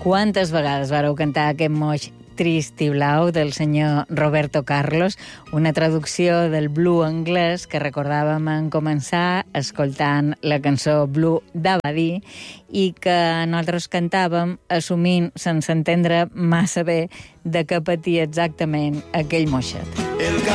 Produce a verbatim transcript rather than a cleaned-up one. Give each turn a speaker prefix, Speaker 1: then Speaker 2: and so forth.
Speaker 1: Quantes vegades vareu cantar aquest moix trist i blau del senyor Roberto Carlos, una traducció del Blue anglès que recordàvem en començar escoltant la cançó Blue d'Abadí i que nosaltres cantàvem assumint, sense entendre massa bé, de què patia exactament aquell moixet.